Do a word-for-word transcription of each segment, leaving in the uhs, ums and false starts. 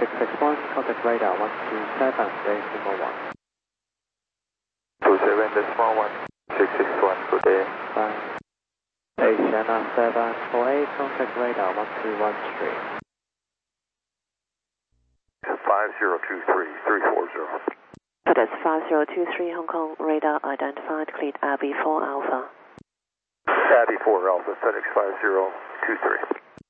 six six one, contact radar one two seven, decimal one. two seven decimal one, six six one, good day. Bye. Asiana seven four eight, contact radar one two one three. five zero two three, three four zero. So that's five zero two three, Hong Kong radar identified, cleared Abbey four Alpha. Abbey four Alpha, FedEx five zero two three.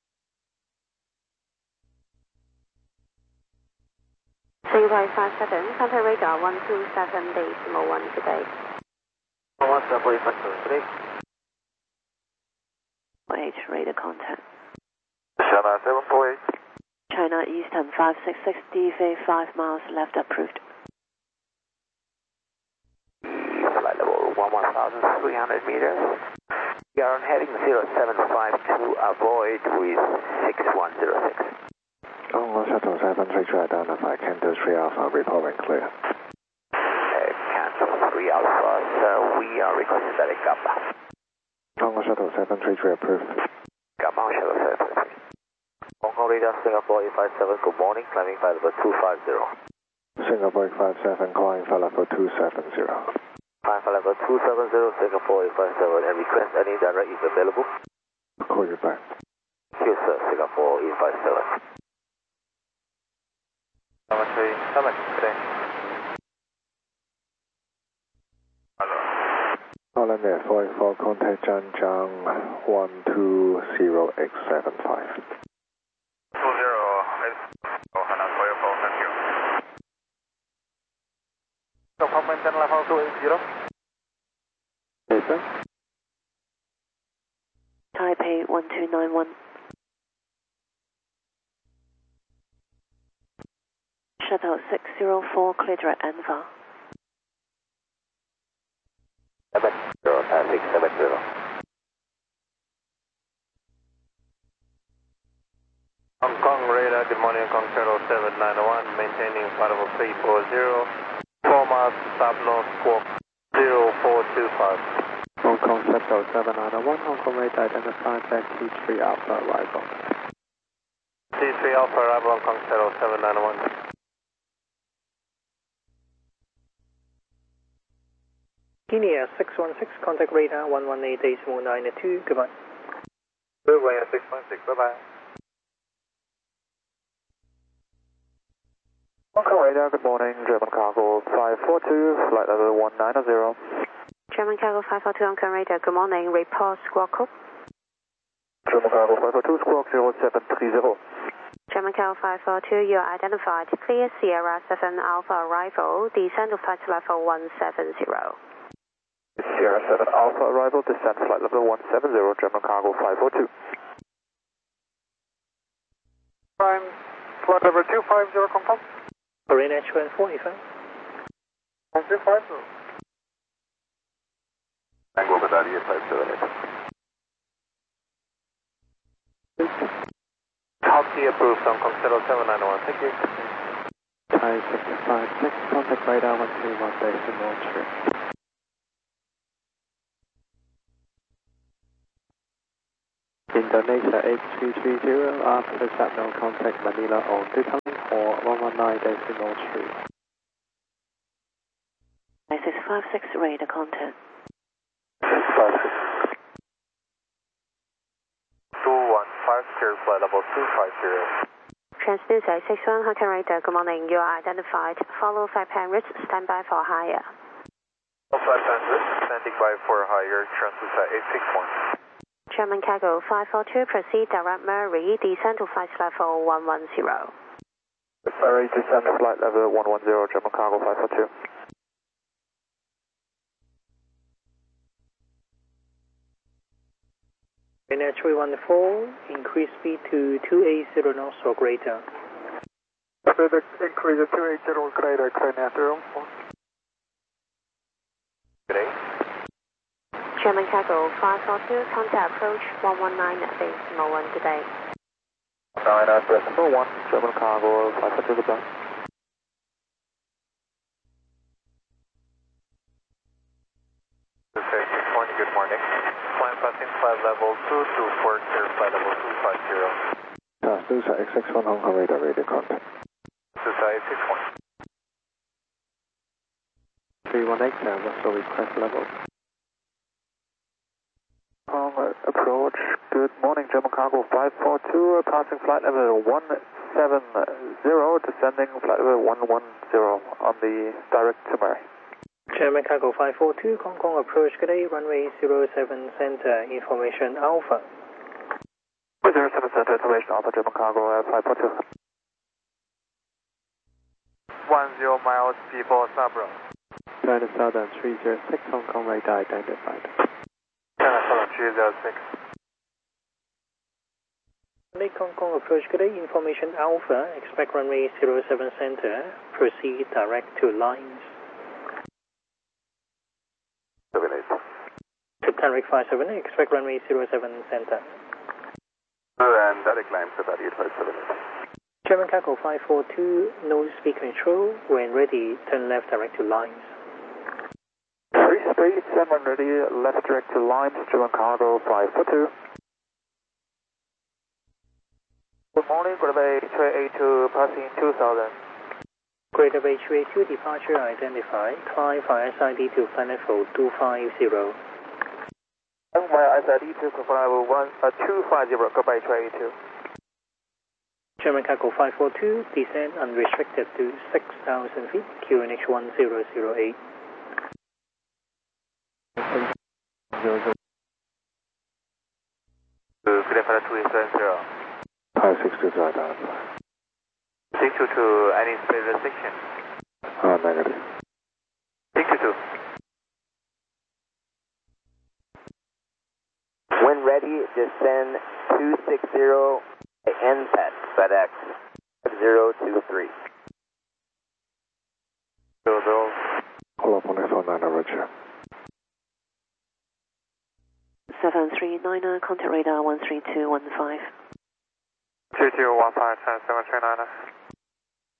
three five five seven, contact radar one two seven, decimal one today. one double eight five seven today. H radar contact. China seven four eight. China Eastern five six six, D V five miles left approved. Flight level one one thousand three hundred meters. We are on heading zero seven five two, avoid with six one zero six. Congo Shuttle seven three three identified, Canto three Alpha, reporting clear. Uh, Canto three Alpha, sir, we are requesting that Gamma. Congo Shuttle seven three three approved. Gamma Shuttle seven three three. Hong Kong radar Singapore eight five seven, good morning, climbing flight level two five zero. Singapore eight five seven, calling flight level two seven zero. Climb flight level two seven zero, Singapore eight five seven, and request any direct if available. I'll call you back. Yes, sir, Singapore eight five seven. seven three seven, today. Hello. Holland Air four eight four, contact Zhanjiang one two zero X seven five. two zero, oh, Hana four eight four, thank you. So, Commandant level two eight zero. Yes, sir. Taipei one two nine one. Shuttle six zero four, cleared at Anva. seven zero, traffic seven zero. Hong Kong radar, good morning, Hong Kong Shuttle seven nine one, maintaining flight level three four zero, four miles south north squawk zero four two five. Hong Kong Shuttle seven nine one, Hong Kong radar identified, T three Alpha arrival. T three Alpha arrival, Hong Kong Shuttle seven nine one. Guinea six one six, contact radar one one eight decimal nine two, goodbye. Goodbye, six one six, bye-bye. Hong Kong radar, good morning, German cargo five four two, flight level one nine zero. German cargo five four two, Hong Kong radar, good morning, report squawk code. German cargo five four two, squawk zero seven three zero. German cargo five four two, you are identified, clear Sierra seven Alpha arrival, descend to flight level one seven zero. Sierra seven Alpha arrival, descent flight level one seven zero, German cargo five four two. Prime, flight level two five zero, confirm. Korean H one forty-five. two five zero. Tango Battalion five seven eight. Taxi approved, Hong Kong Shuttle seven nine one, thank you. Thai six five six, contact radar one two one, decimal three. Indonesia eight two three zero, after Sapno contact Manila on decline for one one nine decimal three. six five six radar contact. five six. two one five zero, flight level two five zero. Transnews six one, Hong Kong radar, good morning, you are identified, follow five hundred, stand by for higher. five hundred, standing by for higher, Transnews eight six one. German cargo five four two, proceed direct Murray, descend to flight level one one zero. Murray, descend to flight level one one zero, German cargo five four two. N H three one four, increase speed to two eight zero knots or greater. Further increase to two eight zero greater, clear natural. Good day. German cargo five four two, contact approach one one nine decimal one today. nine decimal one, German cargo five four two, goodbye. Good morning. Climb passing flight level two two four zero, flight level two five zero. Transnews X six one, Hong Kong radar, radio contact. Society six one. three one eight, uh, what's the request level? Um, approach, good morning, German Cargo five four two, passing flight level one seven zero, descending flight level one one zero on the direct to Murray. German Cargo five four two, Hong Kong approach, good day, runway zero seven center, information Alpha. zero seven center, information Alpha, German Cargo uh, five four two. one zero miles before Sabra. China Southern three zero six, Hong Kong radar identified. China Southern three zero six. Lake Hong Kong approach, good day, information Alpha, expect runway zero seven center, proceed direct to lines. seven eight. To Tanric five seven eight, expect runway zero seven center. And direct line to that eight five seven eight. German Cargo five four two, no speed control, when ready, turn left direct to lines. Free speed, seven ready, left direct to lines, German Cargo five four two. Good morning, Greater Bay two eight two, passing two thousand. Greater Bay two eight two, departure identified, climb via S I D to planet fold two five zero. Via S I D to confirm level one, uh, two five zero, Greater Bay two eight two. German Cargo five four two, descend unrestricted to six thousand feet, Q N H one zero zero eight. To Greater two seven zero. five six two zero identified. six two two, any speed restriction? Uh, negative. six two two. When ready, descend two six zero N P E T, FedEx zero two three. Zero zero. Call up on F one nine, Roger. seven three nine, contact radar one three two one five. two two one five, seven three nine.